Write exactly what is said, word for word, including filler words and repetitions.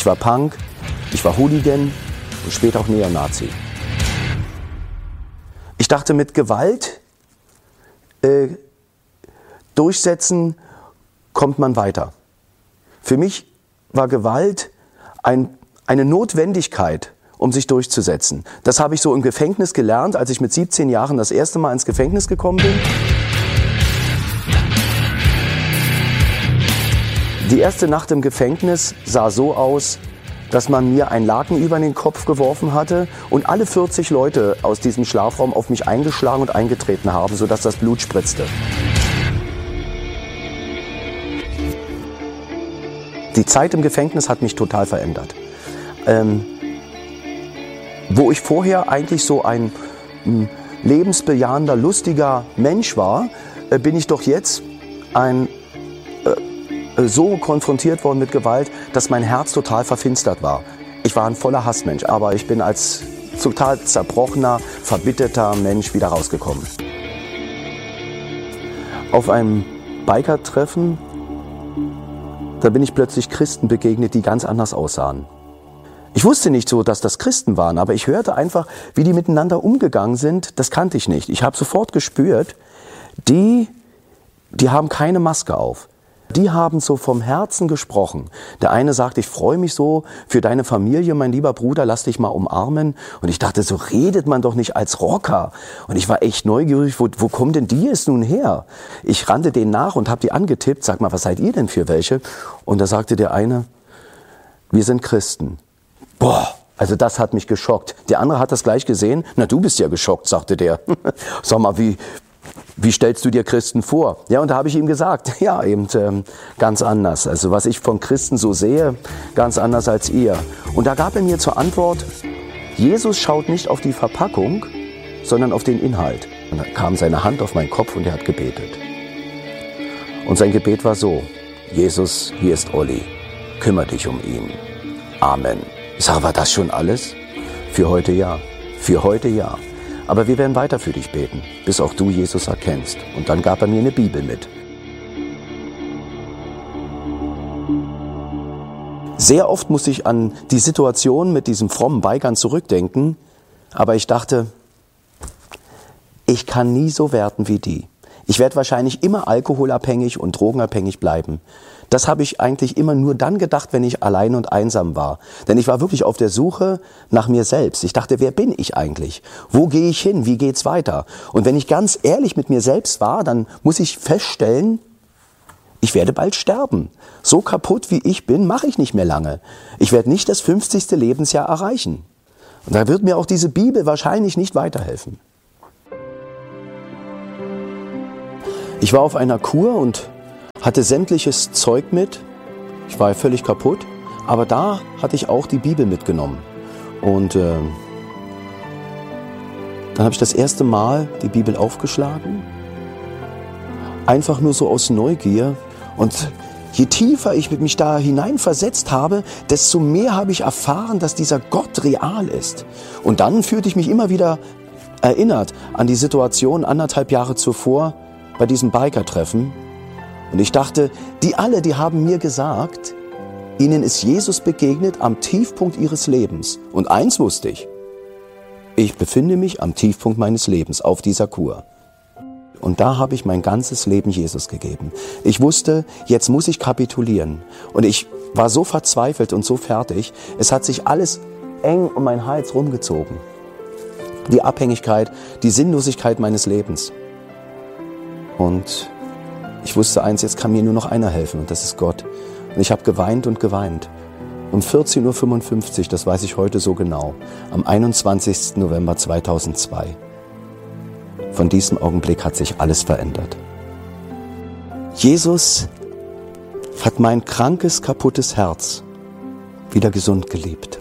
Ich war Punk, ich war Hooligan und später auch Neonazi. Ich dachte, mit Gewalt äh, durchsetzen kommt man weiter. Für mich war Gewalt ein, eine Notwendigkeit, um sich durchzusetzen. Das habe ich so im Gefängnis gelernt, als ich mit siebzehn Jahren das erste Mal ins Gefängnis gekommen bin. Die erste Nacht im Gefängnis sah so aus, dass man mir einen Laken über den Kopf geworfen hatte und alle vierzig Leute aus diesem Schlafraum auf mich eingeschlagen und eingetreten haben, sodass das Blut spritzte. Die Zeit im Gefängnis hat mich total verändert. Ähm, wo ich vorher eigentlich so ein m, lebensbejahender, lustiger Mensch war, äh, bin ich doch jetzt ein so konfrontiert worden mit Gewalt, dass mein Herz total verfinstert war. Ich war ein voller Hassmensch, aber ich bin als total zerbrochener, verbitterter Mensch wieder rausgekommen. Auf einem Biker-Treffen, da bin ich plötzlich Christen begegnet, die ganz anders aussahen. Ich wusste nicht so, dass das Christen waren, aber ich hörte einfach, wie die miteinander umgegangen sind. Das kannte ich nicht. Ich habe sofort gespürt, die, die haben keine Maske auf. Die haben so vom Herzen gesprochen. Der eine sagt, ich freue mich so für deine Familie, mein lieber Bruder, lass dich mal umarmen. Und ich dachte, so redet man doch nicht als Rocker. Und ich war echt neugierig, wo, wo kommen denn die jetzt nun her? Ich rannte denen nach und habe die angetippt, sag mal, was seid ihr denn für welche? Und da sagte der eine, wir sind Christen. Boah, also das hat mich geschockt. Der andere hat das gleich gesehen. Na, du bist ja geschockt, sagte der. Sag mal, wie... Wie stellst du dir Christen vor? Ja, und da habe ich ihm gesagt, ja, eben ähm, ganz anders. Also was ich von Christen so sehe, ganz anders als ihr. Und da gab er mir zur Antwort, Jesus schaut nicht auf die Verpackung, sondern auf den Inhalt. Und dann kam seine Hand auf meinen Kopf und er hat gebetet. Und sein Gebet war so, Jesus, hier ist Olli, kümmere dich um ihn. Amen. Ich sage, war das schon alles? Für heute ja. Für heute ja. Aber wir werden weiter für dich beten, bis auch du Jesus erkennst. Und dann gab er mir eine Bibel mit. Sehr oft muss ich an die Situation mit diesem frommen Bikern zurückdenken, aber ich dachte, ich kann nie so werden wie die. Ich werde wahrscheinlich immer alkoholabhängig und drogenabhängig bleiben. Das habe ich eigentlich immer nur dann gedacht, wenn ich allein und einsam war. Denn ich war wirklich auf der Suche nach mir selbst. Ich dachte, wer bin ich eigentlich? Wo gehe ich hin? Wie geht's weiter? Und wenn ich ganz ehrlich mit mir selbst war, dann muss ich feststellen, ich werde bald sterben. So kaputt wie ich bin, mache ich nicht mehr lange. Ich werde nicht das fünfzigste Lebensjahr erreichen. Und da wird mir auch diese Bibel wahrscheinlich nicht weiterhelfen. Ich war auf einer Kur und hatte sämtliches Zeug mit. Ich war völlig kaputt. Aber da hatte ich auch die Bibel mitgenommen. Und äh, dann habe ich das erste Mal die Bibel aufgeschlagen. Einfach nur so aus Neugier. Und je tiefer ich mich da hineinversetzt habe, desto mehr habe ich erfahren, dass dieser Gott real ist. Und dann fühlte ich mich immer wieder erinnert an die Situation anderthalb Jahre zuvor bei diesem Biker-Treffen. Und ich dachte, die alle, die haben mir gesagt, ihnen ist Jesus begegnet am Tiefpunkt ihres Lebens. Und eins wusste ich, ich befinde mich am Tiefpunkt meines Lebens auf dieser Kur. Und da habe ich mein ganzes Leben Jesus gegeben. Ich wusste, jetzt muss ich kapitulieren. Und ich war so verzweifelt und so fertig. Es hat sich alles eng um meinen Hals rumgezogen. Die Abhängigkeit, die Sinnlosigkeit meines Lebens. Und ich wusste eins, jetzt kann mir nur noch einer helfen und das ist Gott. Und ich habe geweint und geweint. Um vierzehn Uhr fünfundfünfzig, das weiß ich heute so genau, am einundzwanzigsten November zweitausendzwei. Von diesem Augenblick hat sich alles verändert. Jesus hat mein krankes, kaputtes Herz wieder gesund geliebt.